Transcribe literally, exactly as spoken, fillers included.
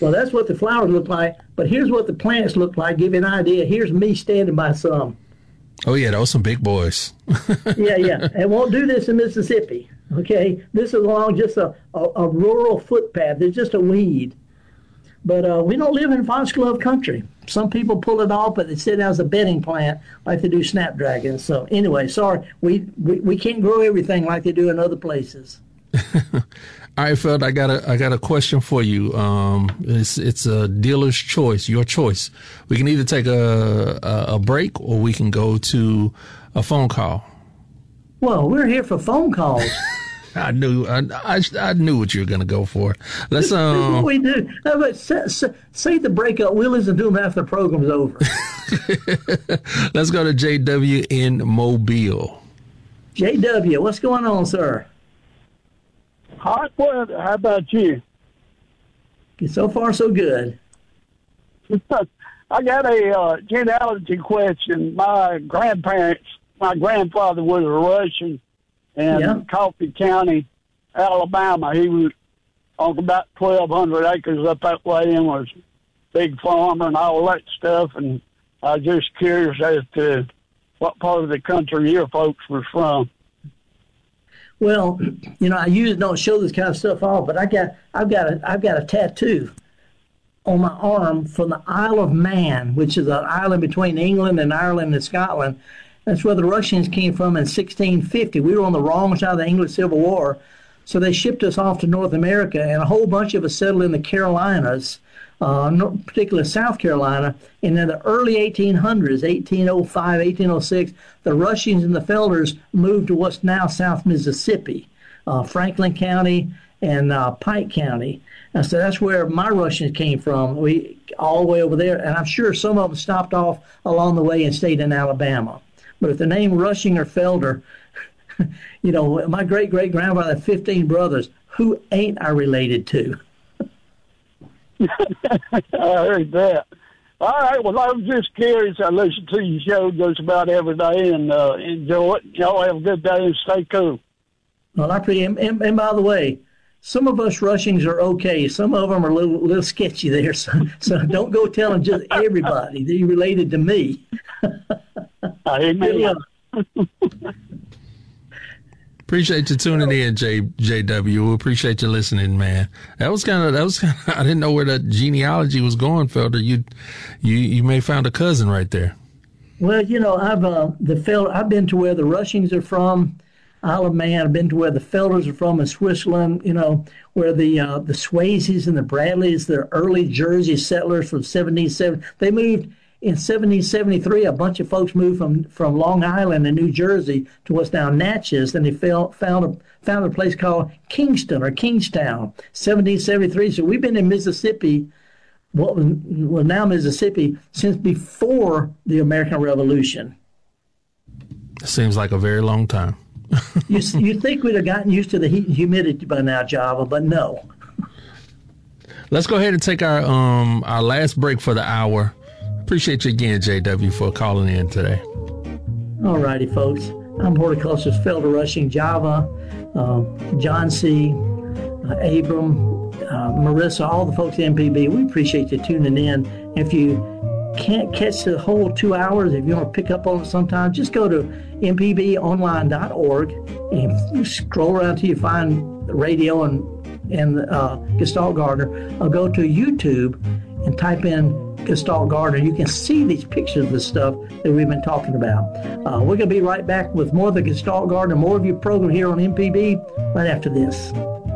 Well, that's what the flowers look like, but here's what the plants look like. Give you an idea. Here's me standing by some. Oh, yeah, those some big boys. yeah, yeah. And won't do this in Mississippi, okay? This is along just a, a, a rural footpath. It's just a weed. But uh, we don't live in foxglove country. Some people pull it off, but they sit down as a bedding plant like they do snapdragons. So anyway, sorry, we, we, we can't grow everything like they do in other places. All right, Feld, I got a I got a question for you. Um, it's it's a dealer's choice, your choice. We can either take a, a a break or we can go to a phone call. Well, we're here for phone calls. I knew I, I I knew what you were gonna go for. Let's um. This is what we do. How about say, say, say the breakup? We'll listen to them after the program's over. Let's go to J W in Mobile. J W, what's going on, sir? Hot weather. How about you? So far, so good. I got a uh, genealogy question. My grandparents, my grandfather was a Russian in Yeah. Coffee County, Alabama. He was on about twelve hundred acres up that way and was a big farmer and all that stuff. And I was just curious as to what part of the country your folks were from. Well, you know, I usually don't show this kind of stuff off, but I got, I've got a, I've got a tattoo on my arm from the Isle of Man, which is an island between England and Ireland and Scotland. That's where the Russians came from in sixteen fifty. We were on the wrong side of the English Civil War, so they shipped us off to North America, and a whole bunch of us settled in the Carolinas, uh, particularly South Carolina. And in the early eighteen hundreds, eighteen oh five, eighteen oh six, the Russians and the Felders moved to what's now South Mississippi, uh, Franklin County and uh, Pike County. And so that's where my Russians came from, we all the way over there. And I'm sure some of them stopped off along the way and stayed in Alabama. But if the name Rushing or Felder, you know, my great-great-grandfather had fifteen brothers. Who ain't I related to? I heard that. All right. Well, I was just curious. I listen to your show just about every day and uh, enjoy it. Y'all have a good day and stay cool. Well, I pretty, and, and, and by the way, some of us Rushings are okay. Some of them are a little, little sketchy there. So, so don't go telling just everybody that you're related to me. Amen. Appreciate you tuning in, J JW. We appreciate you listening, man. That was kind of that was kind of. I didn't know where that genealogy was going, Felder. You, you, you may found a cousin right there. Well, you know, I've uh, the Fel- I've been to where the Rushings are from, Isle of Man. I've been to where the Felders are from in Switzerland. You know, where the uh, the Swayzes and the Bradleys, the early Jersey settlers from seventeen seventy. They moved. In seventeen seventy-three, a bunch of folks moved from, from Long Island in New Jersey to what's now Natchez, and they found found a found a place called Kingston or Kingstown. seventeen seventy-three. So we've been in Mississippi, what was well now Mississippi, since before the American Revolution. Seems like a very long time. you you think we'd have gotten used to the heat and humidity by now, Java, but no. Let's go ahead and take our um our last break for the hour. Appreciate you again, J W, for calling in today. All righty, folks. I'm horticulturist Felder Rushing, Java, uh, John C., uh, Abram, uh, Marissa, all the folks at M P B. We appreciate you tuning in. If you can't catch the whole two hours, if you want to pick up on it sometime, just go to m p b online dot org and scroll around till you find the radio and, and uh, Gestalt Gardener. Or go to YouTube and type in Gestalt Gardener. You can see these pictures of the stuff that we've been talking about. Uh, we're going to be right back with more of the Gestalt Gardener, more of your program here on M P B right after this.